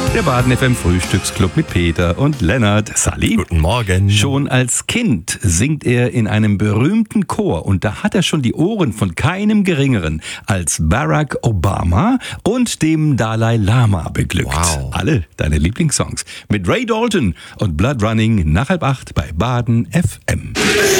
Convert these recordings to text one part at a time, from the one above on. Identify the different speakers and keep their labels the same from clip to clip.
Speaker 1: Der Baden FM Frühstücksclub mit Peter und Lennart. Sally.
Speaker 2: Guten Morgen.
Speaker 1: Schon als Kind singt er in einem berühmten Chor und da hat er schon die Ohren von keinem Geringeren als Barack Obama und dem Dalai Lama beglückt.
Speaker 2: Wow.
Speaker 1: Alle deine Lieblingssongs mit Ray Dalton und Blood Running nach 7:30 bei Baden FM.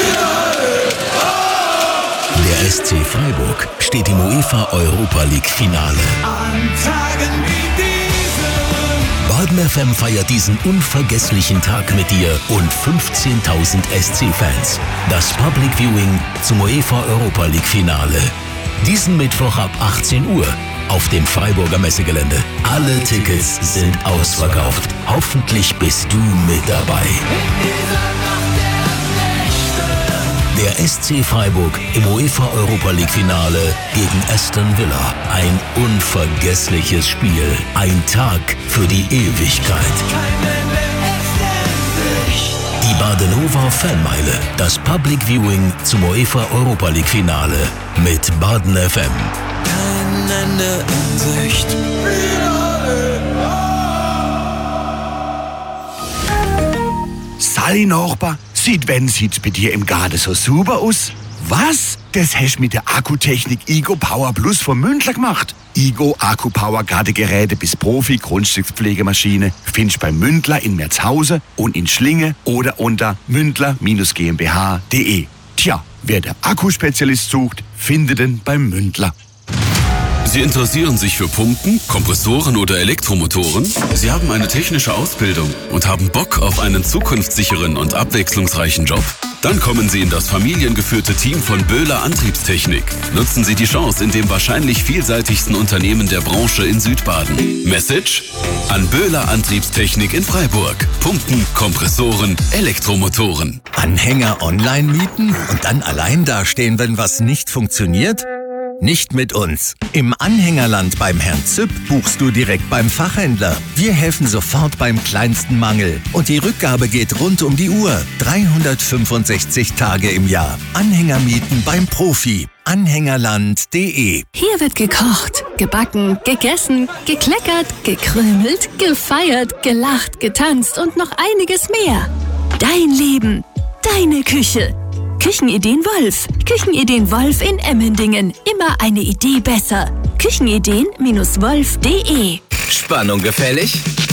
Speaker 3: Der SC Freiburg steht im UEFA Europa League Finale.
Speaker 4: An Tagen wie diesen.
Speaker 3: Baden FM feiert diesen unvergesslichen Tag mit dir und 15.000 SC-Fans. Das Public Viewing zum UEFA Europa League Finale. Diesen Mittwoch ab 18 Uhr auf dem Freiburger Messegelände. Alle Tickets sind ausverkauft. Hoffentlich bist du mit dabei. Der SC Freiburg im UEFA Europa League Finale gegen Aston Villa. Ein unvergessliches Spiel. Ein Tag für die Ewigkeit. Die Badenova Fanmeile. Das Public Viewing zum UEFA Europa League Finale mit Baden FM.
Speaker 4: Kein Ende in Sicht.
Speaker 5: Sally Nachbar, sieht bei dir im Garten so super aus? Was? Das hast du mit der Akkutechnik Igo Power Plus von Mündler gemacht. Igo Akku Power Gartengeräte bis Profi Grundstückspflegemaschine findest du bei Mündler in Merzhausen und in Schlinge oder unter mündler-gmbh.de. Tja, wer der Akkuspezialist sucht, findet ihn beim Mündler.
Speaker 6: Sie interessieren sich für Pumpen, Kompressoren oder Elektromotoren? Sie haben eine technische Ausbildung und haben Bock auf einen zukunftssicheren und abwechslungsreichen Job? Dann kommen Sie in das familiengeführte Team von Böhler Antriebstechnik. Nutzen Sie die Chance in dem wahrscheinlich vielseitigsten Unternehmen der Branche in Südbaden. Message? An Böhler Antriebstechnik in Freiburg. Pumpen, Kompressoren, Elektromotoren.
Speaker 3: Anhänger online mieten und dann allein dastehen, wenn was nicht funktioniert? Nicht mit uns. Im Anhängerland beim Herrn Züpp buchst du direkt beim Fachhändler. Wir helfen sofort beim kleinsten Mangel. Und die Rückgabe geht rund um die Uhr. 365 Tage im Jahr. Anhänger mieten beim Profi. Anhängerland.de.
Speaker 7: Hier wird gekocht, gebacken, gegessen, gekleckert, gekrümelt, gefeiert, gelacht, getanzt und noch einiges mehr. Dein Leben, deine Küche. Küchenideen Wolf. Küchenideen Wolf in Emmendingen. Immer eine Idee besser. Küchenideen-wolf.de.
Speaker 8: Spannung gefällig?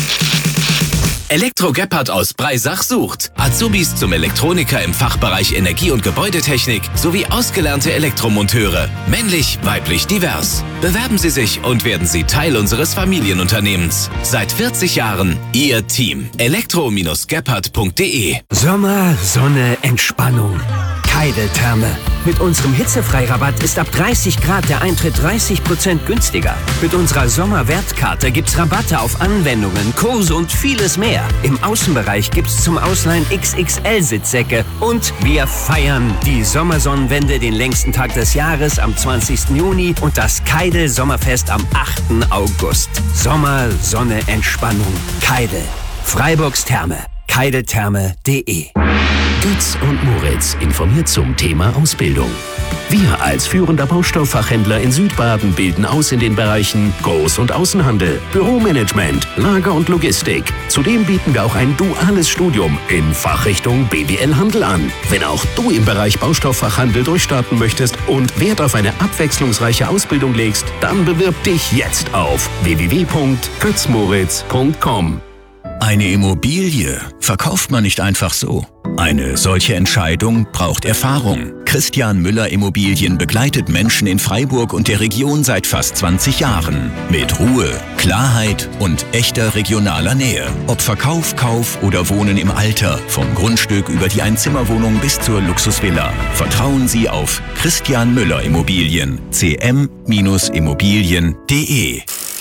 Speaker 8: Elektro Gebhardt aus Breisach sucht Azubis zum Elektroniker im Fachbereich Energie- und Gebäudetechnik sowie ausgelernte Elektromonteure. Männlich, weiblich, divers. Bewerben Sie sich und werden Sie Teil unseres Familienunternehmens. Seit 40 Jahren Ihr Team. elektro-gebhardt.de.
Speaker 9: Sommer, Sonne, Entspannung. Keidel-Therme. Mit unserem Hitzefreirabatt ist ab 30 Grad der Eintritt 30% günstiger. Mit unserer Sommerwertkarte gibt's Rabatte auf Anwendungen, Kurse und vieles mehr. Im Außenbereich gibt's zum Ausleihen XXL-Sitzsäcke. Und wir feiern die Sommersonnenwende, den längsten Tag des Jahres am 20. Juni und das Keidel-Sommerfest am 8. August. Sommer, Sonne, Entspannung. Keidel. Freiburgs Therme. Keideltherme.de.
Speaker 3: Götz und Moritz informiert zum Thema Ausbildung. Wir als führender Baustofffachhändler in Südbaden bilden aus in den Bereichen Groß- und Außenhandel, Büromanagement, Lager und Logistik. Zudem bieten wir auch ein duales Studium in Fachrichtung BWL Handel an. Wenn auch du im Bereich Baustofffachhandel durchstarten möchtest und Wert auf eine abwechslungsreiche Ausbildung legst, dann bewirb dich jetzt auf www.götzmoritz.com.
Speaker 10: Eine Immobilie verkauft man nicht einfach so. Eine solche Entscheidung braucht Erfahrung. Christian Müller Immobilien begleitet Menschen in Freiburg und der Region seit fast 20 Jahren. Mit Ruhe, Klarheit und echter regionaler Nähe. Ob Verkauf, Kauf oder Wohnen im Alter. Vom Grundstück über die Einzimmerwohnung bis zur Luxusvilla. Vertrauen Sie auf Christian Müller Immobilien. cm-immobilien.de.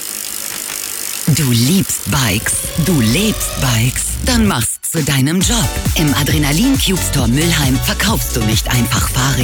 Speaker 11: Du liebst Bikes, du lebst Bikes, dann mach's zu deinem Job. Im Adrenalin Cube Store Mülheim verkaufst du nicht einfach Fahrräder.